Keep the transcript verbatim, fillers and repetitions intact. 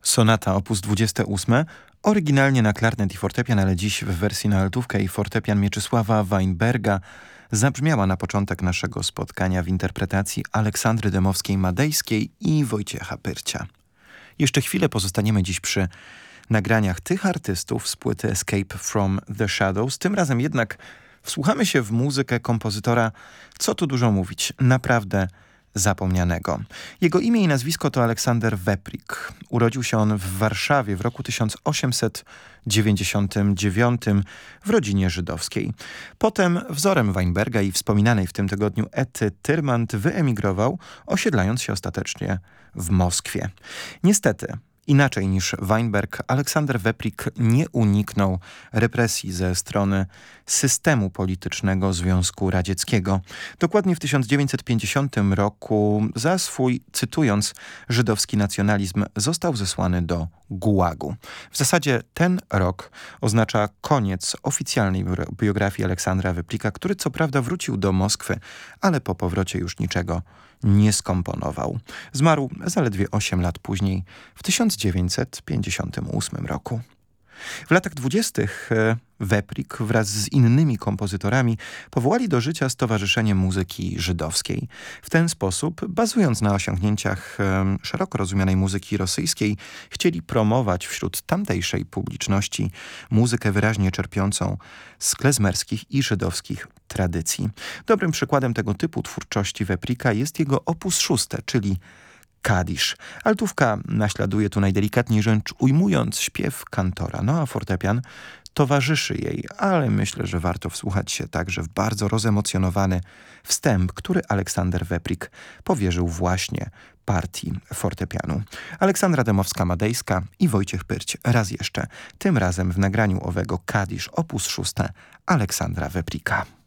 Sonata op. dwadzieścia osiem, oryginalnie na klarnet i fortepian, ale dziś w wersji na altówkę i fortepian Mieczysława Weinberga, zabrzmiała na początek naszego spotkania w interpretacji Aleksandry Dymowskiej-Madejskiej i Wojciecha Pyrcia. Jeszcze chwilę pozostaniemy dziś przy nagraniach tych artystów z płyty Escape from the Shadows. Tym razem jednak wsłuchamy się w muzykę kompozytora, co tu dużo mówić, naprawdę zapomnianego. Jego imię i nazwisko to Aleksander Weprik. Urodził się on w Warszawie w roku tysiąc osiemset dziewięćdziesiątym dziewiątym w rodzinie żydowskiej. Potem wzorem Weinberga i wspominanej w tym tygodniu Etty Tyrmand wyemigrował, osiedlając się ostatecznie w Moskwie. Niestety, inaczej niż Weinberg, Aleksander Weprik nie uniknął represji ze strony systemu politycznego Związku Radzieckiego. Dokładnie w tysiąc dziewięćset pięćdziesiątym roku za swój, cytując, żydowski nacjonalizm został zesłany do Gułagu. W zasadzie ten rok oznacza koniec oficjalnej biografii Aleksandra Weprika, który co prawda wrócił do Moskwy, ale po powrocie już niczego nie skomponował. Zmarł zaledwie osiem lat później, w tysiąc dziewięćset pięćdziesiątym ósmym roku. W latach dwudziestych Weprik wraz z innymi kompozytorami powołali do życia Stowarzyszenie Muzyki Żydowskiej. W ten sposób, bazując na osiągnięciach e, szeroko rozumianej muzyki rosyjskiej, chcieli promować wśród tamtejszej publiczności muzykę wyraźnie czerpiącą z klezmerskich i żydowskich tradycji. Dobrym przykładem tego typu twórczości Weprika jest jego opus szóste, czyli Kadisz. Altówka naśladuje tu najdelikatniej rzecz ujmując śpiew kantora, no a fortepian towarzyszy jej, ale myślę, że warto wsłuchać się także w bardzo rozemocjonowany wstęp, który Aleksander Weprik powierzył właśnie partii fortepianu. Aleksandra Dymowska-Madejska i Wojciech Pyrć raz jeszcze, tym razem w nagraniu owego Kadisz opus szóste Aleksandra Weprika.